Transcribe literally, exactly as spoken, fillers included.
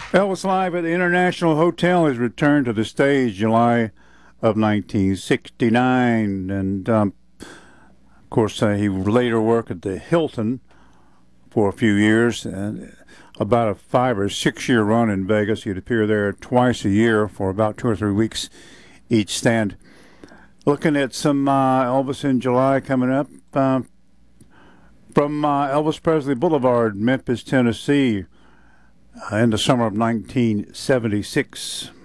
Elvis Live at the International Hotel has returned to the stage July of nineteen sixty-nine. And, um, of course, uh, he later worked at the Hilton for a few years. And about a five or six year run in Vegas. He'd appear there twice a year for about two or three weeks each stand. Looking at some uh, Elvis in July coming up. Uh, from uh, Elvis Presley Boulevard, Memphis, Tennessee, uh, in the summer of nineteen seventy-six.